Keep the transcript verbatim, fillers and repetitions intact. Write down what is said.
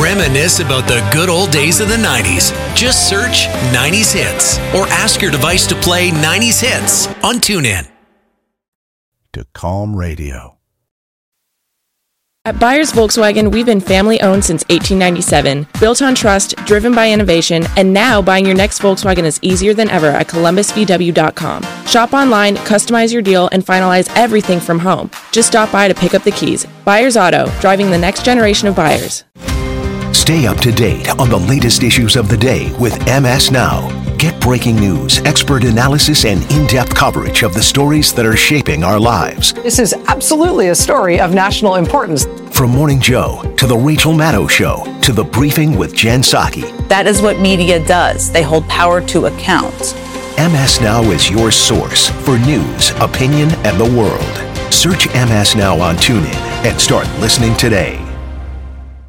Reminisce about the good old days of the nineties. Just search nineties Hits or ask your device to play nineties Hits on TuneIn. To Calm Radio. At Byers Volkswagen, we've been family-owned since eighteen ninety-seven, built on trust, driven by innovation, and now buying your next Volkswagen is easier than ever at columbus v w dot com. Shop online, customize your deal, and finalize everything from home. Just stop by to pick up the keys. Byers Auto, driving the next generation of buyers. Stay up to date on the latest issues of the day with M S Now. Get breaking news, expert analysis, and in-depth coverage of the stories that are shaping our lives. This is absolutely a story of national importance. From Morning Joe to The Rachel Maddow Show to The Briefing with Jen Psaki. That is what media does. They hold power to account. M S Now is your source for news, opinion, and the world. Search M S Now on TuneIn and start listening today.